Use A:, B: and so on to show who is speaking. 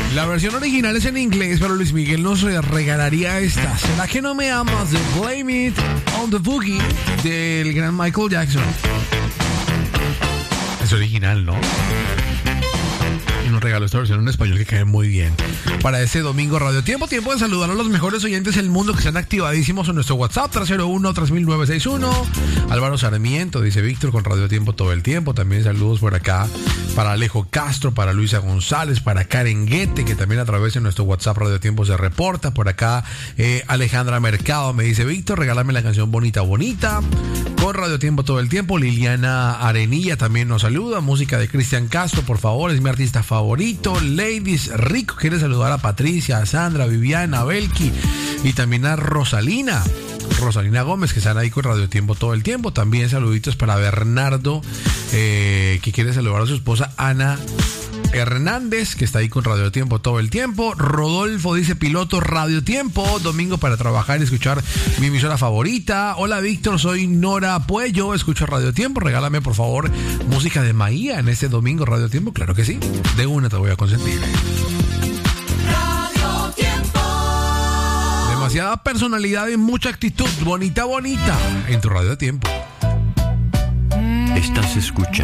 A: La versión original es en inglés, pero Luis Miguel nos regalaría esta. ¿Será que no me amas? De Blame It on the Boogie del gran Michael Jackson. Es original, ¿no? Y nos regaló esta versión en español que cae muy bien. Para este domingo Radio Tiempo, tiempo de saludar a los mejores oyentes del mundo que están activadísimos en nuestro WhatsApp 301-3961. Álvaro Sarmiento, dice Víctor, con Radio Tiempo todo el tiempo. También saludos por acá para Alejo Castro, para Luisa González, para Karen Guete, que también a través de nuestro WhatsApp Radio Tiempo se reporta. Por acá Alejandra Mercado me dice, Víctor, regálame la canción Bonita Bonita. Con Radio Tiempo todo el tiempo. Liliana Arenilla también nos saluda. Música de Cristian Castro, por favor, es mi artista favorito. Ladies Rico quiere saludar a Patricia, a Sandra, a Viviana, a Belki y también a Rosalina Gómez, que están ahí con Radio Tiempo todo el tiempo. También saluditos para Bernardo, que quiere saludar a su esposa Ana Hernández, que está ahí con Radio Tiempo todo el tiempo. Rodolfo dice, piloto Radio Tiempo, domingo para trabajar y escuchar mi emisora favorita. Hola Víctor, soy Nora Puello, escucho Radio Tiempo, regálame por favor música de Maía en este domingo Radio Tiempo. Claro que sí, de una te voy a consentir.
B: Radio Tiempo.
A: Demasiada personalidad y mucha actitud, bonita, bonita, en tu Radio Tiempo.
C: Estás escuchando